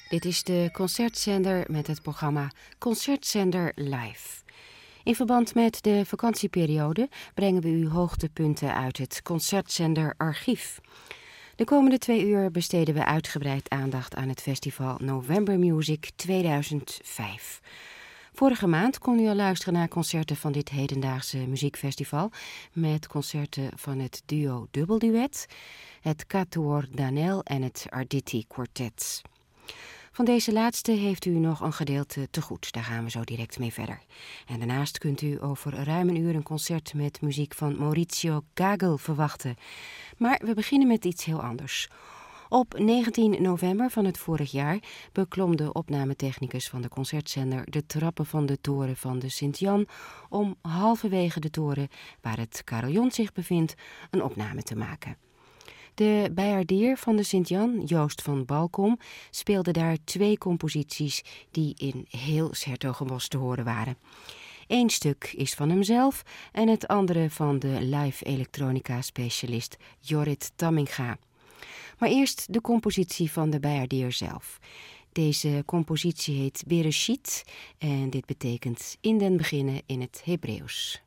Dit is de Concertzender met het programma Concertzender Live. In verband met de vakantieperiode brengen we u hoogtepunten uit het Concertzender archief. De komende 2 uur besteden we uitgebreid aandacht aan het festival November Music 2005. Vorige maand kon u al luisteren naar concerten van dit hedendaagse muziekfestival met concerten van het duo Dubbelduet, het Quatuor Danel en het Arditi Quartet. Van deze laatste heeft u nog een gedeelte te goed. Daar gaan we zo direct mee verder. En daarnaast kunt u over ruim een uur een concert met muziek van Maurizio Gagel verwachten. Maar we beginnen met iets heel anders. Op 19 november van het vorig jaar beklom de opnametechnicus van de Concertzender de trappen van de toren van de Sint-Jan om halverwege de toren, waar het carillon zich bevindt, een opname te maken. De bijaardier van de Sint-Jan, Joost van Balkom, speelde daar 2 composities die in heel 's-Hertogenbosch te horen waren. 1 stuk is van hemzelf en het andere van de live elektronica-specialist Jorrit Tamminga. Maar eerst de compositie van de bijaardier zelf. Deze compositie heet Bereshit en dit betekent in den beginnen in het Hebreeuws.